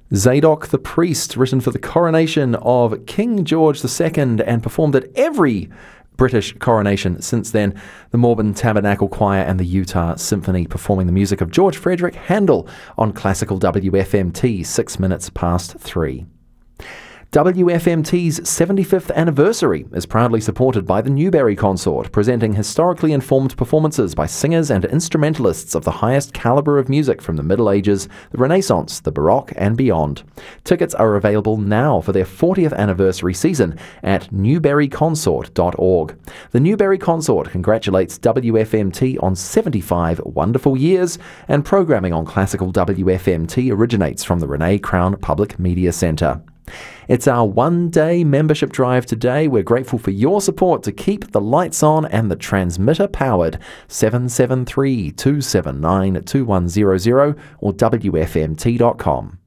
Zadok the Priest, written for the coronation of King George II and performed at every British coronation since then. The Morven Tabernacle Choir and the Utah Symphony performing the music of George Frederick Handel on classical WFMT, 6 minutes past 3. WFMT's 75th anniversary is proudly supported by the Newberry Consort, presenting historically informed performances by singers and instrumentalists of the highest caliber of music from the Middle Ages, the Renaissance, the Baroque and beyond. Tickets are available now for their 40th anniversary season at newberryconsort.org. The Newberry Consort congratulates WFMT on 75 wonderful years, and programming on classical WFMT originates from the Renee Crown Public Media Centre. It's our one-day membership drive today. We're grateful for your support to keep the lights on and the transmitter powered. 773-279-2100 or wfmt.com.